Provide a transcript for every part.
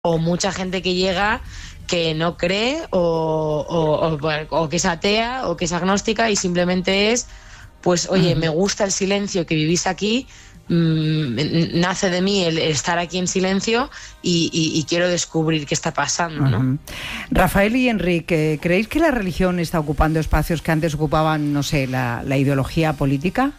o mucha gente que llega que no cree o que es atea o que es agnóstica y simplemente es, pues oye, me gusta el silencio que vivís aquí, nace de mí el estar aquí en silencio y quiero descubrir qué está pasando, ¿no? Rafael y Enrique, ¿creéis que la religión está ocupando espacios que antes ocupaban, no sé, la ideología política?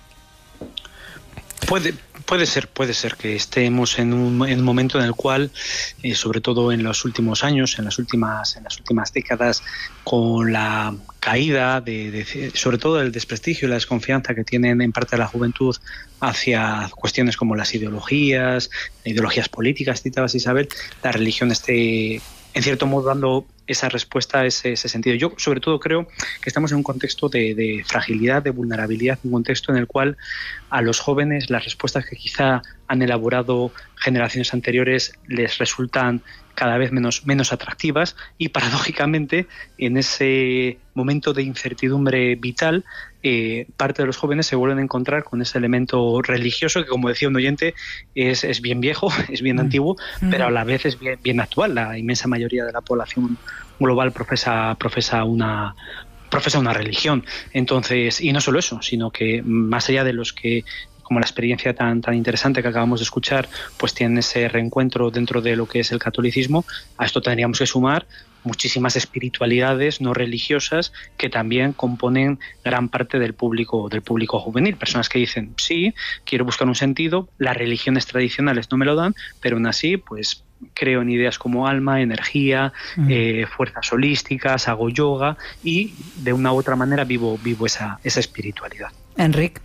Puede ser que estemos en un momento en el cual, sobre todo en los últimos años, en las últimas décadas, con la caída sobre todo el desprestigio y la desconfianza que tienen en parte de la juventud hacia cuestiones como las ideologías políticas, citabas, Isabel, la religión esté en cierto modo dando esa respuesta, ese sentido. Yo sobre todo creo que estamos en un contexto de fragilidad, de vulnerabilidad, un contexto en el cual a los jóvenes las respuestas que quizá han elaborado generaciones anteriores les resultan cada vez menos atractivas y paradójicamente en ese momento de incertidumbre vital parte de los jóvenes se vuelven a encontrar con ese elemento religioso que, como decía un oyente, es bien viejo, es bien antiguo, pero a la vez es bien actual. La inmensa mayoría de la población global profesa una religión. Entonces, y no solo eso, sino que más allá de los que, como la experiencia tan interesante que acabamos de escuchar, pues tienen ese reencuentro dentro de lo que es el catolicismo, a esto tendríamos que sumar muchísimas espiritualidades no religiosas que también componen gran parte del público juvenil. Personas que dicen, sí, quiero buscar un sentido, las religiones tradicionales no me lo dan, pero aún así, pues creo en ideas como alma, energía, fuerzas holísticas, hago yoga y de una u otra manera vivo esa espiritualidad. Enrique.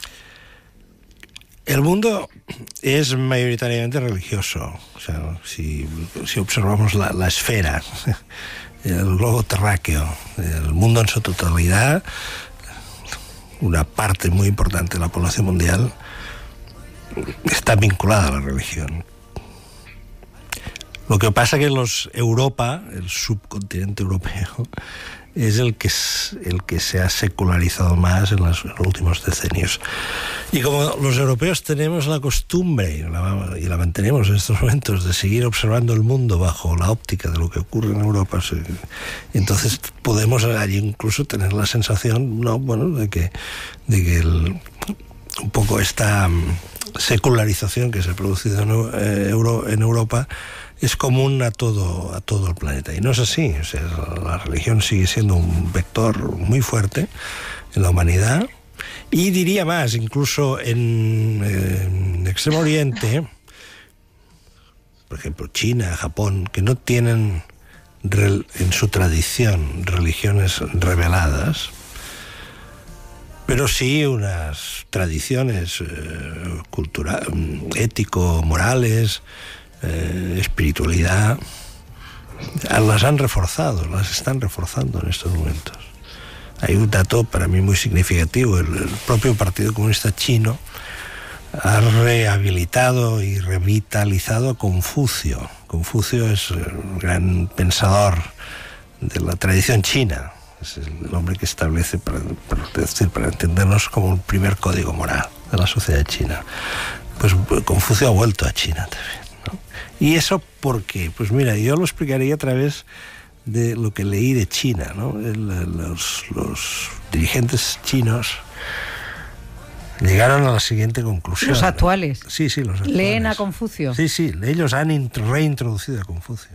El mundo es mayoritariamente religioso. O sea, si observamos la esfera, el globo terráqueo, el mundo en su totalidad, una parte muy importante de la población mundial está vinculada a la religión. Lo que pasa que Europa, el subcontinente europeo, es el que se ha secularizado más en los últimos decenios. Y como los europeos tenemos la costumbre, y la mantenemos en estos momentos, de seguir observando el mundo bajo la óptica de lo que ocurre en Europa, entonces podemos allí incluso tener la sensación, de que un poco esta secularización que se ha producido en Europa es común a todo el planeta. Y no es así. O sea, la religión sigue siendo un vector muy fuerte en la humanidad. Y diría más, incluso en Extremo Oriente, por ejemplo, China, Japón, que no tienen en su tradición religiones reveladas, pero sí unas tradiciones ético-morales, espiritualidad, las han reforzado, las están reforzando en estos momentos. Hay un dato para mí muy significativo. El propio Partido Comunista Chino ha rehabilitado y revitalizado a Confucio. Confucio es un gran pensador de la tradición china. Es el hombre que establece, para entendernos, como un primer código moral de la sociedad china. Pues Confucio ha vuelto a China también. ¿Y eso por qué? Pues mira, yo lo explicaría a través de lo que leí de China, ¿no? Los dirigentes chinos llegaron a la siguiente conclusión. ¿Los actuales? Sí, los actuales. ¿Leen a Confucio? Sí, ellos han reintroducido a Confucio.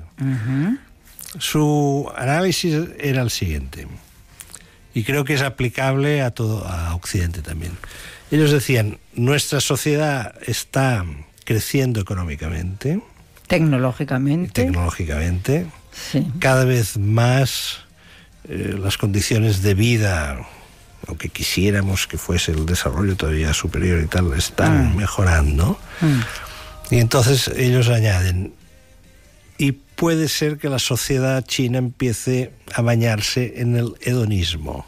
Su análisis era el siguiente, y creo que es aplicable a Occidente también. Ellos decían, nuestra sociedad está creciendo económicamente, tecnológicamente, sí. Cada vez más las condiciones de vida, aunque quisiéramos que fuese el desarrollo todavía superior y tal, están mejorando. Y entonces ellos añaden, y puede ser que la sociedad china empiece a bañarse en el hedonismo.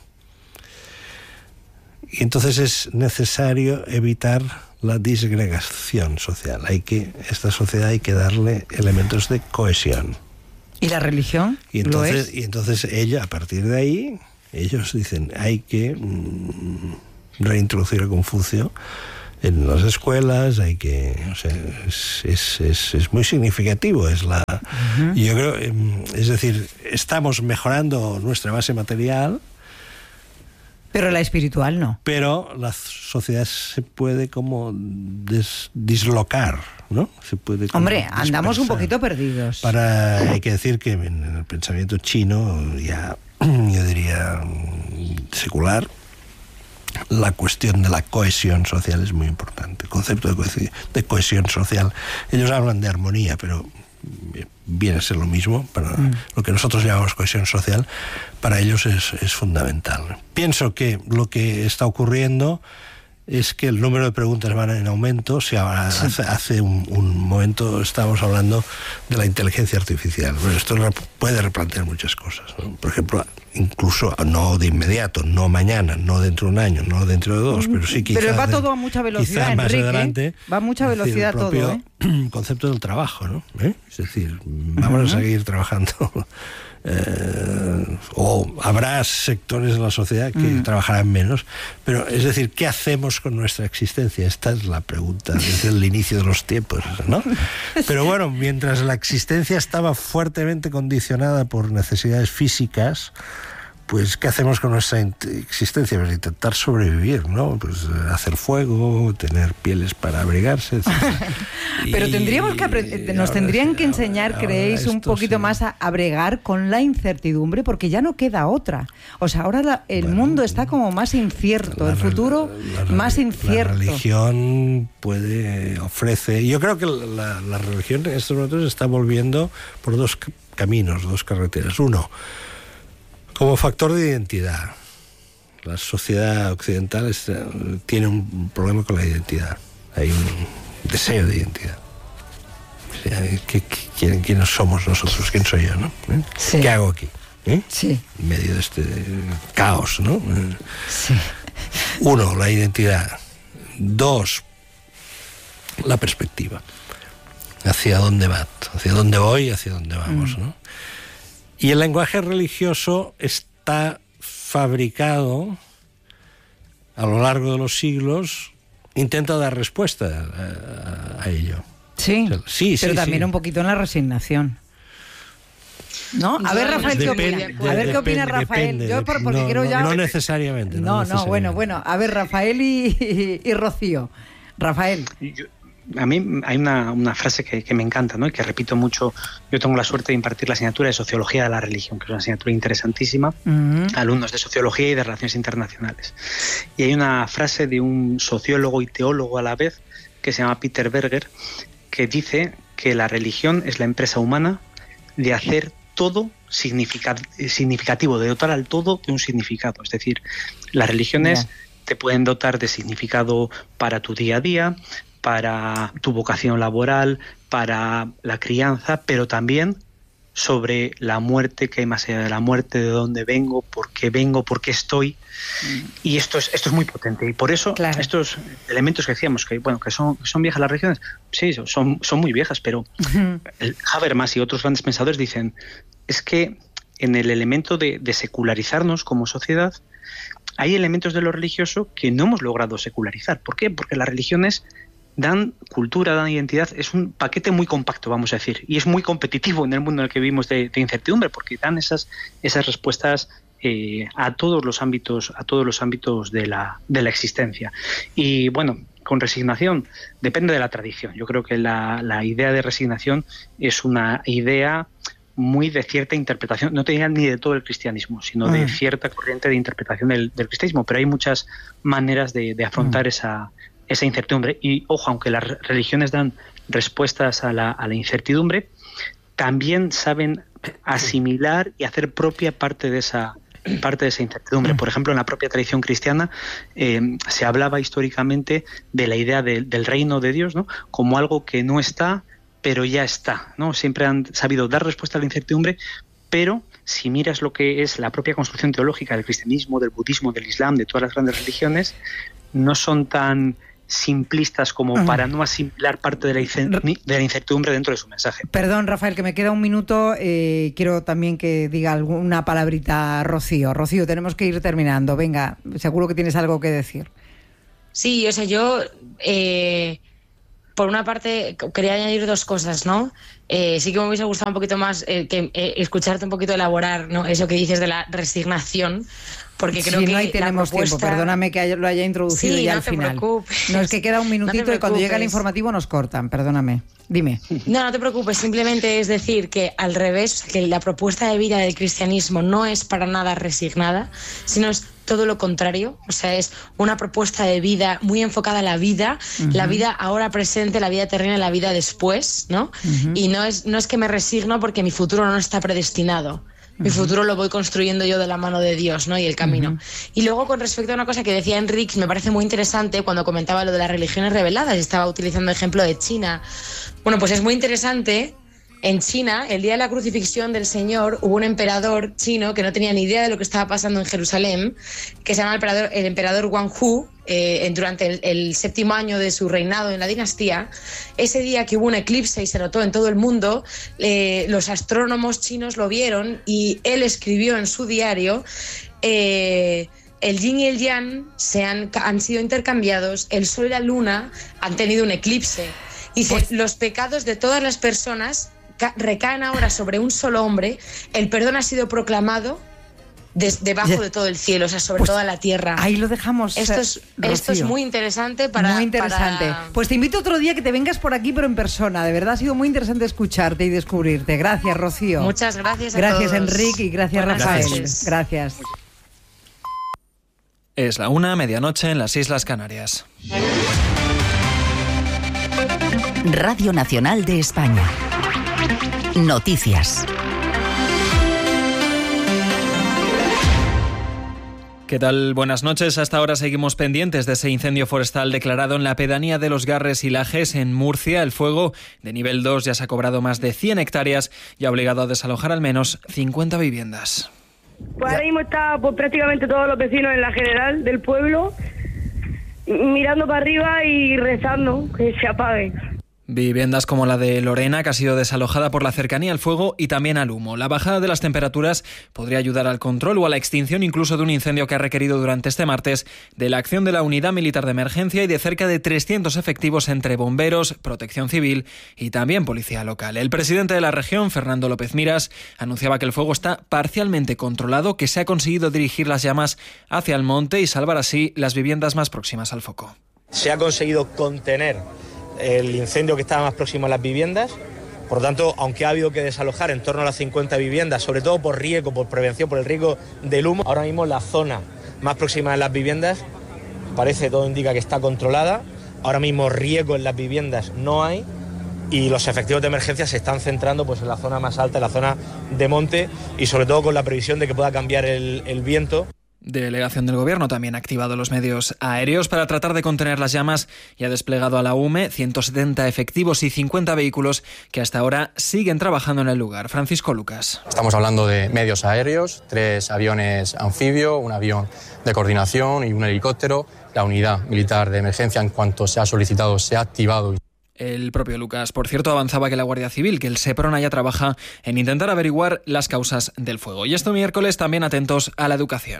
Y entonces es necesario evitar la disgregación social. Esta sociedad hay que darle elementos de cohesión. ¿Y la religión? Y entonces ella, a partir de ahí, ellos dicen, hay que reintroducir a Confucio en las escuelas, hay que, o sea, es muy significativo. Yo creo, es decir, estamos mejorando nuestra base material, pero la espiritual no. Pero la sociedad se puede como dislocar, ¿no? Se puede Hombre, andamos un poquito perdidos. Hay que decir que en el pensamiento chino, ya yo diría secular, la cuestión de la cohesión social es muy importante. El concepto de cohesión social, ellos hablan de armonía, pero viene a ser lo mismo. Para lo que nosotros llamamos cohesión social, para ellos es fundamental. Pienso que lo que está ocurriendo es que el número de preguntas van en aumento. Hace un momento estábamos hablando de la inteligencia artificial. Bueno, esto puede replantear muchas cosas, ¿no? Por ejemplo, incluso no de inmediato, no mañana, no dentro de un año, no dentro de dos, pero sí quizás... Pero va todo a mucha velocidad, Enrique. Más adelante, va a mucha velocidad todo, ¿eh? El concepto del trabajo, ¿no? Es decir, vamos a seguir trabajando... o habrá sectores de la sociedad que trabajarán menos, pero es decir, ¿qué hacemos con nuestra existencia? Esta es la pregunta desde el inicio de los tiempos, ¿no? Pero bueno, mientras la existencia estaba fuertemente condicionada por necesidades físicas, pues ¿qué hacemos con nuestra existencia? Pues intentar sobrevivir, ¿no? Pues hacer fuego, tener pieles para abrigarse, etc. Pero tendríamos que nos tendrían que enseñar, ¿creéis, un poquito más a bregar con la incertidumbre? Porque ya no queda otra. O sea, ahora el mundo está como más incierto, el futuro más incierto. La religión ofrece... Yo creo que la religión en estos momentos está volviendo por dos caminos, dos carreteras. Uno, como factor de identidad. La sociedad occidental tiene un problema con la identidad. Hay un deseo de identidad. O sea, ¿quiénes somos nosotros? ¿Quién soy yo, no? Sí. ¿Qué hago aquí? Sí. En medio de este caos, ¿no? Sí. Uno, la identidad. Dos, la perspectiva. ¿Hacia dónde va? ¿Hacia dónde voy? ¿Hacia dónde vamos? ¿No? Y el lenguaje religioso está fabricado a lo largo de los siglos, intenta dar respuesta a ello. Sí, o sea, pero también un poquito en la resignación. ¿No? A ver, Rafael, ¿qué opina? A ver qué opina Rafael. Depende, Yo porque quiero ya... No necesariamente. No, bueno. A ver, Rafael y Rocío. Rafael. A mí hay una frase que me encanta, ¿no? Y que repito mucho. Yo tengo la suerte de impartir la asignatura de Sociología de la Religión, que es una asignatura interesantísima, alumnos de Sociología y de Relaciones Internacionales. Y hay una frase de un sociólogo y teólogo a la vez, que se llama Peter Berger, que dice que la religión es la empresa humana de hacer todo significativo, de dotar al todo de un significado. Es decir, las religiones te pueden dotar de significado para tu día a día, para tu vocación laboral, para la crianza, pero también sobre la muerte, que hay más allá de la muerte, de dónde vengo, por qué estoy. Y esto es muy potente. Y por eso estos elementos que decíamos, que son viejas las religiones, sí, son muy viejas, pero el Habermas y otros grandes pensadores dicen, es que en el elemento de secularizarnos como sociedad, hay elementos de lo religioso que no hemos logrado secularizar. ¿Por qué? Porque las religiones dan cultura, dan identidad, es un paquete muy compacto, vamos a decir, y es muy competitivo en el mundo en el que vivimos de incertidumbre, porque dan esas respuestas a todos los ámbitos de la existencia. Y bueno, con resignación depende de la tradición. Yo creo que la idea de resignación es una idea muy de cierta interpretación, no te digan ni de todo el cristianismo, sino de cierta corriente de interpretación del cristianismo, pero hay muchas maneras de afrontar esa incertidumbre. Y ojo, aunque las religiones dan respuestas a la incertidumbre, también saben asimilar y hacer propia parte de esa incertidumbre. Por ejemplo, en la propia tradición cristiana se hablaba históricamente de la idea del reino de Dios, ¿no?, como algo que no está, pero ya está, ¿no? Siempre han sabido dar respuesta a la incertidumbre, pero si miras lo que es la propia construcción teológica del cristianismo, del budismo, del islam, de todas las grandes religiones, no son tan simplistas como para no asimilar parte de la incertidumbre dentro de su mensaje. Perdón, Rafael, que me queda un minuto. Quiero también que diga alguna palabrita Rocío. Rocío, tenemos que ir terminando. Venga, seguro que tienes algo que decir. Sí, o sea, yo, por una parte, quería añadir 2 cosas, ¿no? Sí que me hubiese gustado un poquito más escucharte un poquito elaborar, ¿no? Eso que dices de la resignación, porque creo que no, ahí tenemos tiempo, perdóname que lo haya introducido ya al final. Preocupes. No, es que queda un minutito y cuando llega el informativo nos cortan, perdóname. Dime. No te preocupes, simplemente es decir que al revés, que la propuesta de vida del cristianismo no es para nada resignada, sino es todo lo contrario, o sea, es una propuesta de vida muy enfocada a la vida, la vida ahora presente, la vida terrena, la vida después, ¿no? Y no es que me resigno porque mi futuro no está predestinado. Mi futuro lo voy construyendo yo de la mano de Dios, ¿no? Y el camino. Y luego, con respecto a una cosa que decía Enrique, me parece muy interesante cuando comentaba lo de las religiones reveladas, estaba utilizando el ejemplo de China. Bueno, pues es muy interesante. En China, el día de la crucifixión del Señor, hubo un emperador chino que no tenía ni idea de lo que estaba pasando en Jerusalén, que se llama el emperador Wang Hu, durante el 7º año de su reinado en la dinastía. Ese día que hubo un eclipse y se notó en todo el mundo, los astrónomos chinos lo vieron y él escribió en su diario: el yin y el yang han sido intercambiados, el sol y la luna han tenido un eclipse. Y dice, los pecados de todas las personas recaen ahora sobre un solo hombre, el perdón ha sido proclamado debajo de todo el cielo, o sea, sobre toda la tierra. Ahí lo dejamos. Esto es muy interesante Muy interesante. Pues te invito otro día que te vengas por aquí, pero en persona. De verdad ha sido muy interesante escucharte y descubrirte. Gracias, Rocío. Muchas gracias a Gracias, todos. Enrique, y gracias, Rafael. Gracias. Es la 1:00 en las Islas Canarias. Radio Nacional de España. Noticias. ¿Qué tal? Buenas noches. Hasta ahora seguimos pendientes de ese incendio forestal declarado en la pedanía de Los Garres y Lajes, en Murcia. El fuego de nivel 2 ya se ha cobrado más de 100 hectáreas y ha obligado a desalojar al menos 50 viviendas. Pues ahora mismo está prácticamente todos los vecinos en la general del pueblo mirando para arriba y rezando que se apague. Viviendas como la de Lorena, que ha sido desalojada por la cercanía al fuego y también al humo. La bajada de las temperaturas podría ayudar al control o a la extinción incluso de un incendio que ha requerido durante este martes de la acción de la Unidad Militar de Emergencia y de cerca de 300 efectivos entre bomberos, protección civil y también policía local. El presidente de la región, Fernando López Miras, anunciaba que el fuego está parcialmente controlado, que se ha conseguido dirigir las llamas hacia el monte y salvar así las viviendas más próximas al foco. Se ha conseguido contener el incendio que estaba más próximo a las viviendas. Por lo tanto, aunque ha habido que desalojar en torno a las 50 viviendas, sobre todo por riesgo, por prevención, por el riesgo del humo, ahora mismo la zona más próxima de las viviendas todo indica que está controlada. Ahora mismo riesgo en las viviendas no hay y los efectivos de emergencia se están centrando pues en la zona más alta, en la zona de monte y sobre todo con la previsión de que pueda cambiar el viento. Delegación del Gobierno también ha activado los medios aéreos para tratar de contener las llamas y ha desplegado a la UME 170 efectivos y 50 vehículos que hasta ahora siguen trabajando en el lugar. Francisco Lucas. Estamos hablando de medios aéreos, 3 aviones anfibio, un avión de coordinación y un helicóptero. La unidad militar de emergencia, en cuanto se ha solicitado, se ha activado. El propio Lucas, por cierto, avanzaba que la Guardia Civil, que el Seprona ya trabaja en intentar averiguar las causas del fuego. Y este miércoles también atentos a la educación.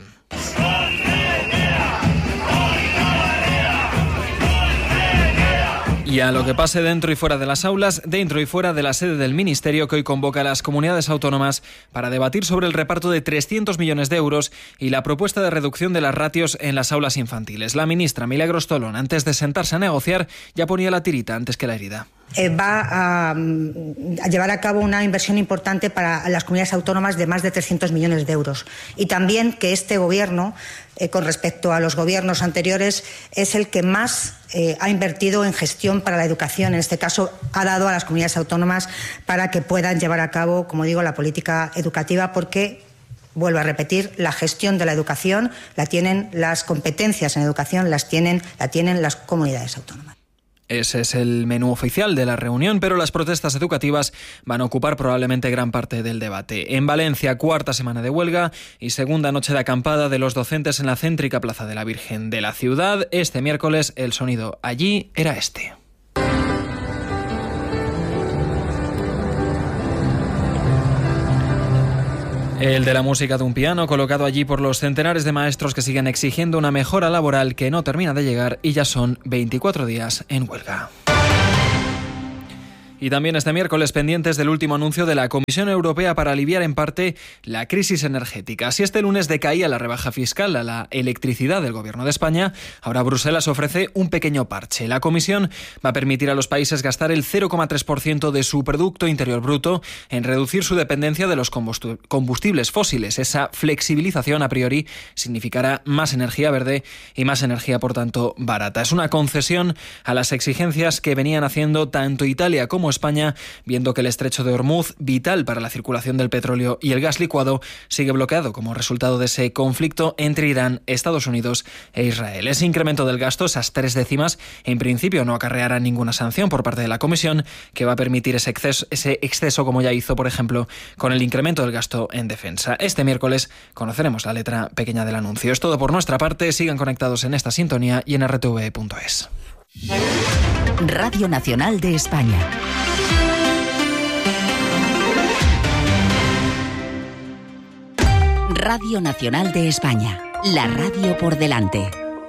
Y a lo que pase dentro y fuera de las aulas, dentro y fuera de la sede del Ministerio, que hoy convoca a las comunidades autónomas para debatir sobre el reparto de 300 millones de euros y la propuesta de reducción de las ratios en las aulas infantiles. La ministra Milagros Tolón, antes de sentarse a negociar, ya ponía la tirita antes que la herida. Va a llevar a cabo una inversión importante para las comunidades autónomas de más de 300 millones de euros. Y también que este Gobierno, con respecto a los gobiernos anteriores, es el que más ha invertido en gestión para la educación. En este caso, ha dado a las comunidades autónomas para que puedan llevar a cabo, como digo, la política educativa, porque, vuelvo a repetir, la gestión de la educación la tienen, las competencias en educación la tienen las comunidades autónomas. Ese es el menú oficial de la reunión, pero las protestas educativas van a ocupar probablemente gran parte del debate. En Valencia, 4ª semana de huelga y 2ª noche de acampada de los docentes en la céntrica Plaza de la Virgen de la ciudad. Este miércoles el sonido allí era este. El de la música de un piano, colocado allí por los centenares de maestros que siguen exigiendo una mejora laboral que no termina de llegar y ya son 24 días en huelga. Y también este miércoles pendientes del último anuncio de la Comisión Europea para aliviar en parte la crisis energética. Si este lunes decaía la rebaja fiscal a la electricidad del Gobierno de España, ahora Bruselas ofrece un pequeño parche. La Comisión va a permitir a los países gastar el 0,3% de su Producto Interior Bruto en reducir su dependencia de los combustibles fósiles. Esa flexibilización a priori significará más energía verde y más energía, por tanto, barata. Es una concesión a las exigencias que venían haciendo tanto Italia como España, viendo que el estrecho de Hormuz, vital para la circulación del petróleo y el gas licuado, sigue bloqueado como resultado de ese conflicto entre Irán, Estados Unidos e Israel. Ese incremento del gasto, esas 3 décimas, en principio no acarreará ninguna sanción por parte de la Comisión, que va a permitir ese exceso como ya hizo, por ejemplo, con el incremento del gasto en defensa. Este miércoles conoceremos la letra pequeña del anuncio. Es todo por nuestra parte. Sigan conectados en esta sintonía y en rtv.es. Radio Nacional de España. Radio Nacional de España. La radio por delante.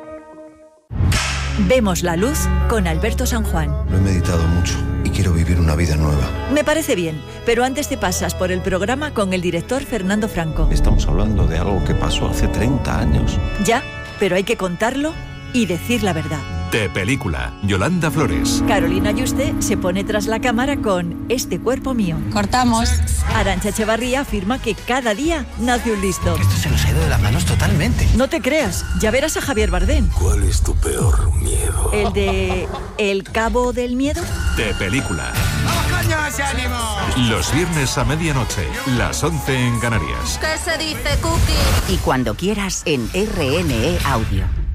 Vemos la luz con Alberto San Juan. Lo he meditado mucho y quiero vivir una vida nueva. Me parece bien, pero antes te pasas por el programa con el director Fernando Franco. Estamos hablando de algo que pasó hace 30 años. Ya, pero hay que contarlo y decir la verdad. De película, Yolanda Flores. Carolina Yuste se pone tras la cámara con Este cuerpo mío. Cortamos. Arantxa Echevarría afirma que cada día nace un listo. Esto se nos ha ido de las manos totalmente. No te creas, ya verás a Javier Bardem. ¿Cuál es tu peor miedo? ¿El de El Cabo del Miedo? De película. ¡Vamos, coño, ese ánimo! Los viernes a medianoche, las 11 en Canarias. ¿Qué se dice, Cookie? Y cuando quieras en RNE Audio.